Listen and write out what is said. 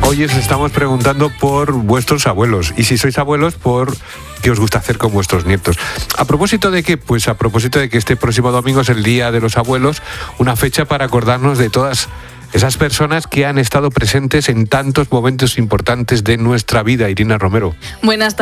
Hoy os estamos preguntando por vuestros abuelos y si sois abuelos, por qué os gusta hacer con vuestros nietos. ¿A propósito de qué? Pues a propósito de que este próximo domingo es el Día de los Abuelos, una fecha para acordarnos de todas esas personas que han estado presentes en tantos momentos importantes de nuestra vida. Irina Romero. Buenas tardes.